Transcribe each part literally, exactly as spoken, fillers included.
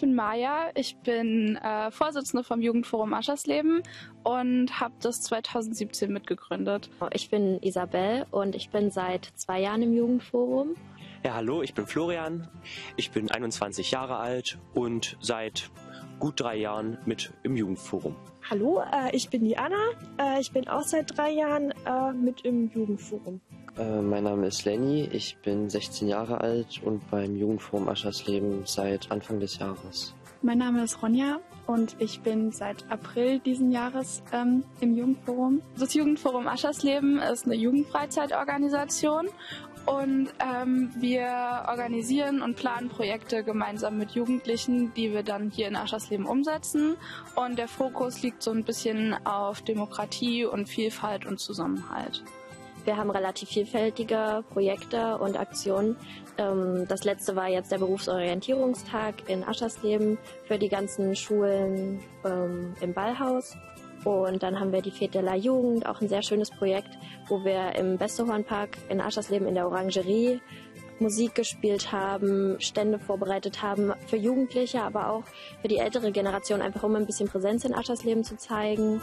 bin Maja, ich bin äh, Vorsitzende vom Jugendforum Aschersleben und habe das zweitausendsiebzehn mitgegründet. Ich bin Isabel und ich bin seit zwei Jahren im Jugendforum. Ja, hallo, ich bin Florian, ich bin einundzwanzig Jahre alt und seit gut drei Jahren mit im Jugendforum. Hallo, äh, ich bin die Anna, äh, ich bin auch seit drei Jahren äh, mit im Jugendforum. Äh, mein Name ist Lenny, ich bin sechzehn Jahre alt und beim Jugendforum Aschersleben seit Anfang des Jahres. Mein Name ist Ronja und ich bin seit April diesen Jahres ähm, im Jugendforum. Das Jugendforum Aschersleben ist eine Jugendfreizeitorganisation und ähm, wir organisieren und planen Projekte gemeinsam mit Jugendlichen, die wir dann hier in Aschersleben umsetzen. Und der Fokus liegt so ein bisschen auf Demokratie und Vielfalt und Zusammenhalt. Wir haben relativ vielfältige Projekte und Aktionen. Das letzte war jetzt der Berufsorientierungstag in Aschersleben für die ganzen Schulen im Ballhaus. Und dann haben wir die Fete la Jugend, auch ein sehr schönes Projekt, wo wir im Westerhornpark in Aschersleben in der Orangerie Musik gespielt haben, Stände vorbereitet haben für Jugendliche, aber auch für die ältere Generation, einfach um ein bisschen Präsenz in Aschersleben zu zeigen.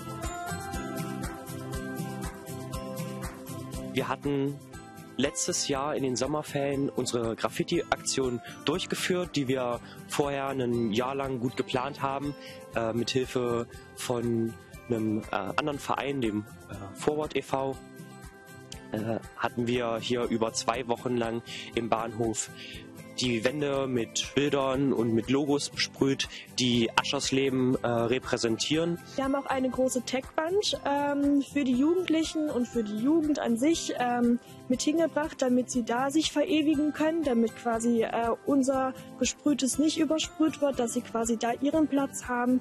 Wir hatten letztes Jahr in den Sommerferien unsere Graffiti-Aktion durchgeführt, die wir vorher ein Jahr lang gut geplant haben, äh, mit Hilfe von einem äh, anderen Verein, dem äh, Forward e V, äh, hatten wir hier über zwei Wochen lang im Bahnhof die Wände mit Bildern und mit Logos besprüht, die Aschersleben äh, repräsentieren. Wir haben auch eine große Tech-Bunch ähm, für die Jugendlichen und für die Jugend an sich ähm, mit hingebracht, damit sie da sich verewigen können, damit quasi äh, unser Besprühtes nicht übersprüht wird, dass sie quasi da ihren Platz haben.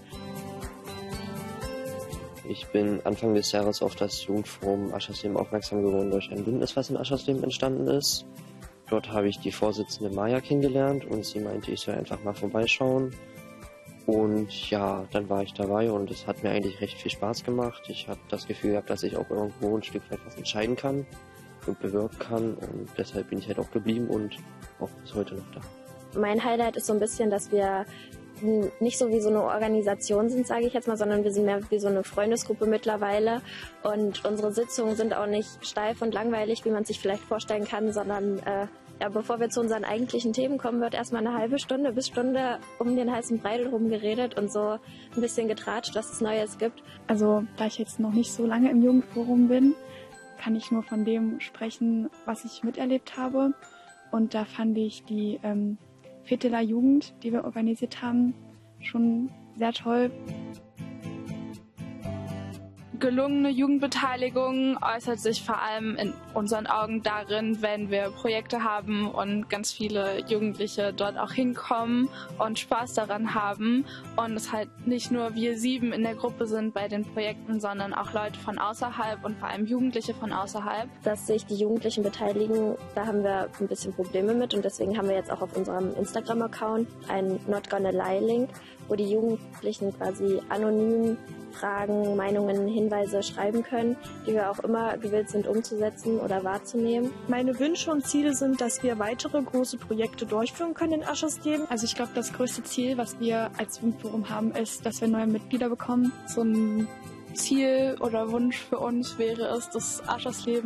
Ich bin Anfang des Jahres auf das Jugendforum Aschersleben aufmerksam geworden durch ein Bündnis, was in Aschersleben entstanden ist. Dort habe ich die Vorsitzende Maja kennengelernt und sie meinte, ich soll einfach mal vorbeischauen. Und ja, dann war ich dabei und es hat mir eigentlich recht viel Spaß gemacht. Ich habe das Gefühl gehabt, dass ich auch irgendwo ein Stück weit was entscheiden kann und bewirken kann. Und deshalb bin ich halt auch geblieben und auch bis heute noch da. Mein Highlight ist so ein bisschen, dass wir nicht so wie so eine Organisation sind, sage ich jetzt mal, sondern wir sind mehr wie so eine Freundesgruppe mittlerweile und unsere Sitzungen sind auch nicht steif und langweilig, wie man sich vielleicht vorstellen kann, sondern äh, ja, bevor wir zu unseren eigentlichen Themen kommen, wird erstmal eine halbe Stunde bis Stunde um den heißen Brei drum geredet und so ein bisschen getratscht, was es Neues gibt. Also da ich jetzt noch nicht so lange im Jugendforum bin, kann ich nur von dem sprechen, was ich miterlebt habe, und da fand ich die ähm, Fete la Jugend, die wir organisiert haben, schon sehr toll. Gelungene Jugendbeteiligung äußert sich vor allem in unseren Augen darin, wenn wir Projekte haben und ganz viele Jugendliche dort auch hinkommen und Spaß daran haben und es halt nicht nur wir sieben in der Gruppe sind bei den Projekten, sondern auch Leute von außerhalb und vor allem Jugendliche von außerhalb. Dass sich die Jugendlichen beteiligen, da haben wir ein bisschen Probleme mit und deswegen haben wir jetzt auch auf unserem Instagram-Account einen Not Gonna Lie-Link, wo die Jugendlichen quasi anonym Fragen, Meinungen, Hinweise schreiben können, die wir auch immer gewillt sind umzusetzen oder wahrzunehmen. Meine Wünsche und Ziele sind, dass wir weitere große Projekte durchführen können in Aschersleben. Also ich glaube, das größte Ziel, was wir als Jugendforum haben, ist, dass wir neue Mitglieder bekommen. So ein Ziel oder Wunsch für uns wäre es, dass Aschersleben